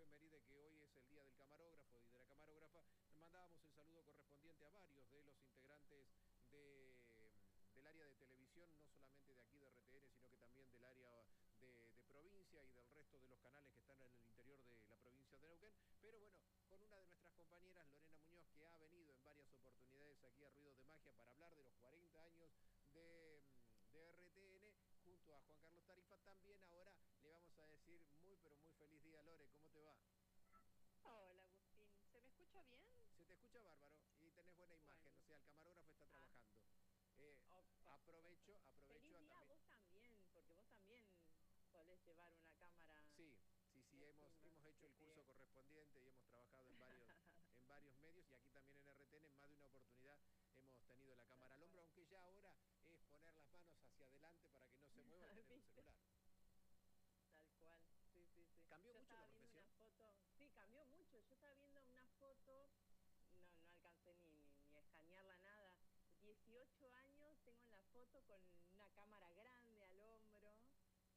efeméride que hoy es el Día del Camarógrafo y de la Camarógrafa, mandábamos el saludo correspondiente a varios de los integrantes del área de televisión, no solamente de aquí de RTN, sino que también del área de provincia y del resto de los canales que están en el interior de la provincia de Neuquén. Pero bueno, con una de nuestras compañeras, Lorena Muñoz, que ha venido en varias oportunidades aquí a Ruido de Magia para hablar de los 40 años de RTN, junto a Juan Carlos Tarifa. También ahora le vamos a decir muy, pero muy feliz día, Lore. ¿Cómo te va? Hola Agustín, ¿se me escucha bien? Se te escucha bárbaro y tenés buena imagen, o Bueno, sea, el camarógrafo está ah, trabajando. perfecto. Aprovecho Feliz a día a también. vos también, porque vos también solés llevar una cámara Sí, sí, encima. hemos hecho Qué el curso bien. correspondiente y hemos trabajado en varios medios y aquí también en RTN en más de una oportunidad hemos tenido la Tal cámara al hombro, cual. aunque ya ahora es poner las manos hacia adelante para que no se mueva y tener un ¿Viste? celular. Tal cual. Sí, sí, sí. ¿Cambió Yo mucho la estaba viendo una profesión? foto. Sí, cambió mucho. Yo estaba viendo una foto. No alcancé ni a escanearla nada. 18 años tengo en la foto con una cámara grande al hombro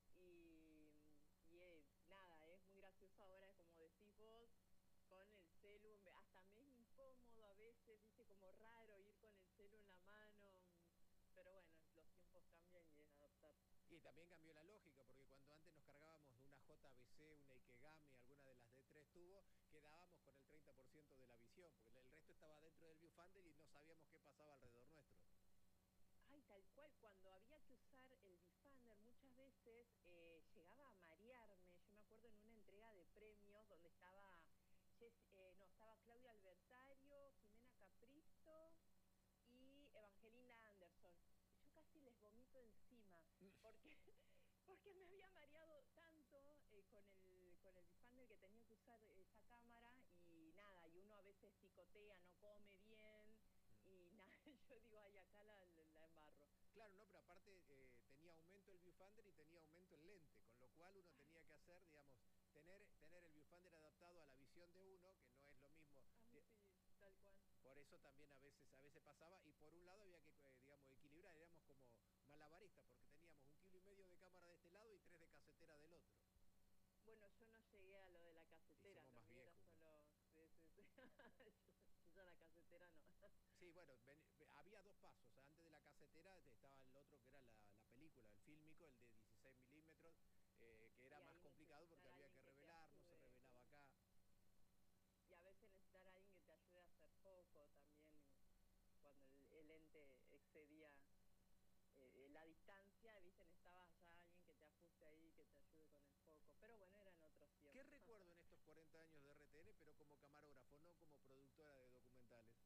y nada, es muy gracioso ahora, como decís vos, con el celu, hasta me es incómodo a veces, viste, como raro ir con el celu en la mano, pero bueno, los tiempos cambian y es adaptarse. Y también cambió la lógica, porque cuando antes nos cargábamos de una JBC, una Ikegami, alguna de las de tres tubos, quedábamos con el 30% de la visión, porque el resto estaba dentro del viewfinder y no sabíamos qué pasaba alrededor nuestro. Ay, tal cual, cuando había que usar el viewfinder muchas veces llegaba a marearme. Yo me acuerdo en una entrega de premios donde estaba, no, estaba Claudia Albertario, Jimena Capristo y Evangelina Anderson. Yo casi les vomito encima porque, porque me había mareado tanto con el viewfinder que tenía que usar esa cámara y nada, y uno a veces picotea, no come bien y nada, yo digo, ay, acá la embarro. Claro, no, pero aparte tenía aumento el viewfinder y tenía aumento el lente, con lo cual uno Ay, tenía que hacer, digamos, tener el viewfinder adaptado a la visión de uno, que no es lo mismo. ay, sí, tal cual. Por eso también a veces pasaba, y por un lado había que, digamos, equilibrar, éramos como malabaristas, porque teníamos 1,5 kilos de cámara de este lado y 3 de casetera del otro. Bueno, yo no llegué a lo de la Y casetera, somos lo más mío era viejos, ¿no? solo, sí, sí, sí. Yo ya la casetera no. Sí, bueno, había dos pasos. Antes de la casetera estaba el otro que era la película, el fílmico, el de 16 milímetros, que era Y más ahí complicado porque necesitar a había alguien que que te revelar, no se ayude, revelaba acá. y a veces necesitar a alguien que te ayude a hacer foco también cuando el ente excedía la distancia, viste, necesitabas ya alguien que te ajuste ahí, que te ayude con el foco. Pero bueno, eran otros ¿Qué tiempos. recuerdo en estos 40 años de RTN, pero como camarógrafo, no como productora de documentales?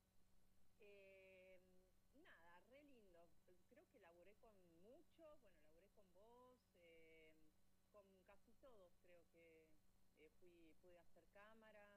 Nada, re lindo. Creo que laburé con muchos, bueno, laburé con vos, con casi todos creo que pude hacer cámara.